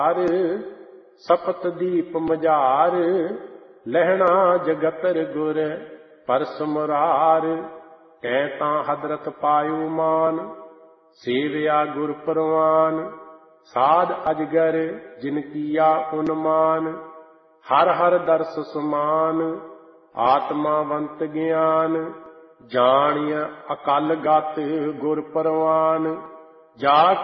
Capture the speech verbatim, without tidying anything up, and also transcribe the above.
ਸਪਤ ਦੀਪ ਮਝਾਰ, ਲਹਿਣਾ ਜਗਤਰ ਗੁਰ ਪਰਸ ਮੁਰਾਰ। ਕਹਿ ਤਾਂ ਹਦਰਤ ਪਾਇਓ ਮਾਨ, ਸੇਵਿਆ ਗੁਰ ਪਰਵਾਨ। ਸਾਧ ਅਜਗਰ ਜਿਨ ਕੀਆ ਉਨਮਾਨ, ਹਰ ਹਰ ਦਰਸ ਸਮਾਨ। ਆਤਮਾਵੰਤ ਗਿਆਨ, ਜਾਣਿਆ ਅਕਲ ਗਤ ਗੁਰ ਪਰਵਾਨ। ਜਾ